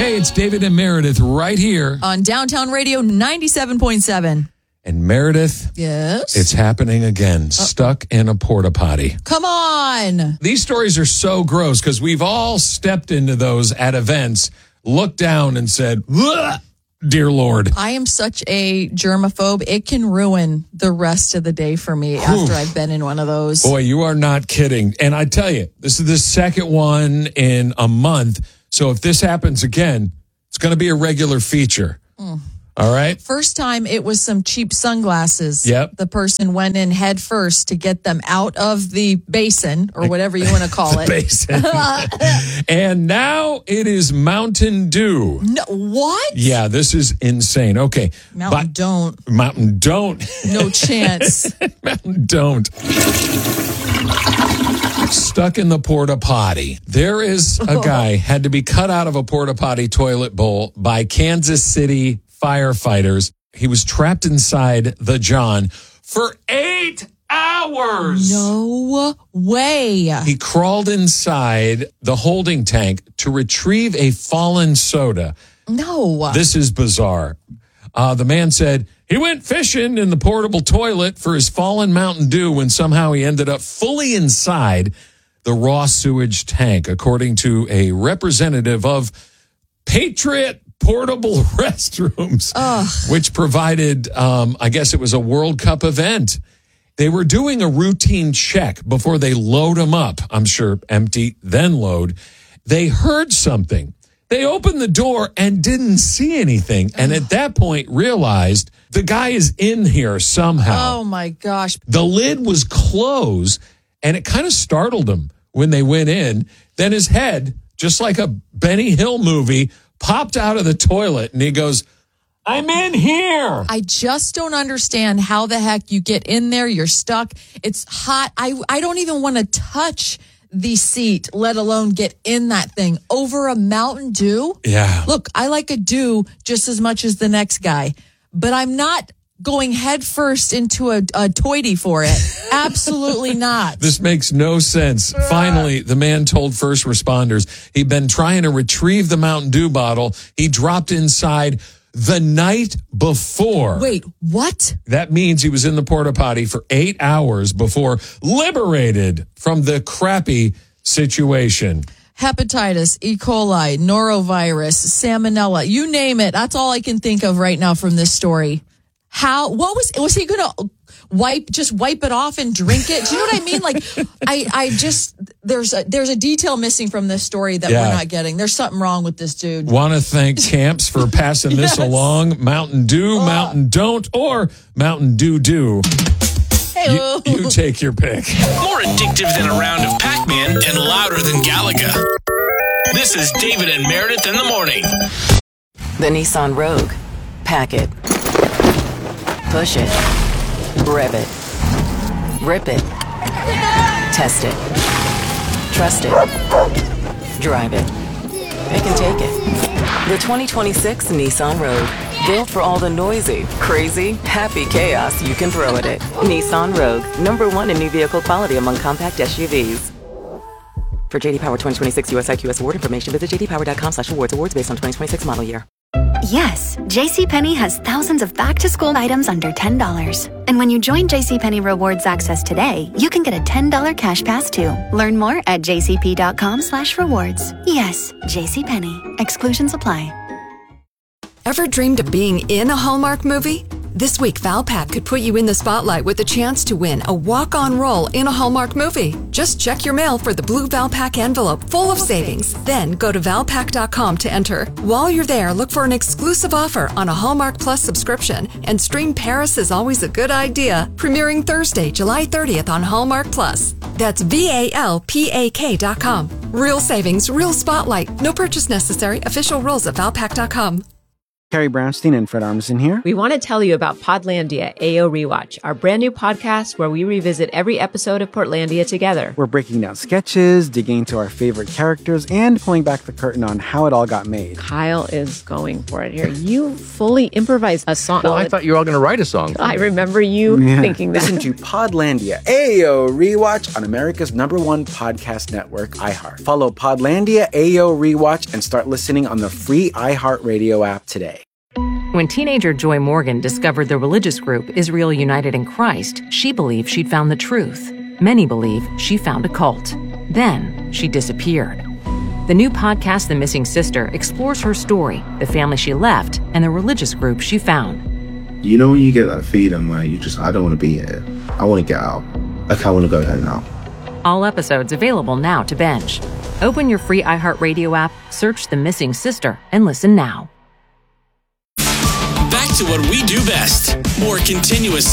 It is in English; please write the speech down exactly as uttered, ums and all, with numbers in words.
Hey, it's David and Meredith right here on Downtown Radio ninety-seven point seven. And Meredith, yes, it's happening again. Uh, stuck in a porta potty. Come on. These stories are so gross because we've all stepped into those at events, looked down and said, dear Lord. I am such a germaphobe. It can ruin the rest of the day for me after I've been in one of those. Boy, you are not kidding. And I tell you, this is the second one in a month. So if this happens again, it's going to be a regular feature. Mm. All right. First time it was some cheap sunglasses. Yep. The person went in head first to get them out of the basin or whatever you want to call it. Basin. And now it is Mountain Dew. No, what? Yeah, this is insane. Okay. Mountain but, Don't. Mountain Don't. No chance. Mountain Don't. Stuck in the porta potty. There is a guy had to be cut out of a porta potty toilet bowl by Kansas City firefighters. He was trapped inside the John for eight hours. No way. He crawled inside the holding tank to retrieve a fallen soda. No. This is bizarre. Uh, the man said he went fishing in the portable toilet for his fallen Mountain Dew when somehow he ended up fully inside the raw sewage tank, according to a representative of Patriot Portable Restrooms, Ugh. which provided, um, I guess it was a World Cup event. They were doing a routine check before they load them up. I'm sure empty, then load. They heard something. They opened the door and didn't see anything. And at that point realized the guy is in here somehow. Oh, my gosh. The lid was closed, and it kind of startled him when they went in. Then his head, just like a Benny Hill movie, popped out of the toilet, and he goes, I'm in here. I just don't understand how the heck you get in there. You're stuck. It's hot. I, I don't even want to touch the seat, let alone get in that thing over a Mountain Dew. Yeah. Look, I like a Dew just as much as the next guy, but I'm not going head first into a, a toity for it. Absolutely not. This makes no sense. Finally, the man told first responders he'd been trying to retrieve the Mountain Dew bottle he dropped inside the night before. Wait, what? That means he was in the porta potty for eight hours before liberated from the crappy situation. Hepatitis, E. coli, norovirus, salmonella, you name it. That's all I can think of right now from this story. How, what was, was he going to wipe, just wipe it off and drink it? Do you know what I mean? Like, I, I just, there's a, there's a detail missing from this story that yeah. we're not getting. There's something wrong with this dude. Want to thank Camps for passing yes. this along. Mountain Dew, uh, Mountain Don't, or Mountain Dew Do. You, you take your pick. More addictive than a round of Pac-Man and louder than Galaga. This is David and Meredith in the morning. The Nissan Rogue. Pack it. Push it. Rev it. Rip it. Test it. Trust it. Drive it. They can take it. The twenty twenty-six Nissan Rogue. Built for all the noisy, crazy, happy chaos you can throw at it. Nissan Rogue. Number one in new vehicle quality among compact S U Vs. For J D Power twenty twenty-six U S I Q S award information, visit j d power dot com slash awards. Awards based on twenty twenty-six model year. Yes, JCPenney has thousands of back-to-school items under ten dollars. And when you join JCPenney Rewards Access today, you can get a ten dollars cash pass too. Learn more at j c p dot com slash rewards. Yes, JCPenney. Exclusions apply. Ever dreamed of being in a Hallmark movie? This week, Valpak could put you in the spotlight with a chance to win a walk-on role in a Hallmark movie. Just check your mail for the blue Valpak envelope full of savings. Then go to valpak dot com to enter. While you're there, look for an exclusive offer on a Hallmark Plus subscription and stream Paris is Always a Good Idea, premiering Thursday, July thirtieth on Hallmark Plus. That's V A L P A K dot com. Real savings, real spotlight. No purchase necessary. Official rules at valpak dot com. Carrie Brownstein and Fred Armisen here. We want to tell you about Podlandia A O Rewatch, our brand new podcast where we revisit every episode of Portlandia together. We're breaking down sketches, digging into our favorite characters, and pulling back the curtain on how it all got made. Kyle is going for it here. You fully improvised a song. Well, I thought you were all going to write a song. I remember you Yeah. thinking that. Listen to Podlandia A O Rewatch on America's number one podcast network, iHeart. Follow Podlandia A O Rewatch and start listening on the free iHeartRadio app today. When teenager Joy Morgan discovered the religious group Israel United in Christ, she believed she'd found the truth. Many believe she found a cult. Then she disappeared. The new podcast, The Missing Sister, explores her story, the family she left, and the religious group she found. You know when you get that feeling where you just, I don't want to be here. I want to get out. Like, I want to go home now. All episodes available now to binge. Open your free iHeartRadio app, search The Missing Sister, and listen now. Back to what we do best. More continuous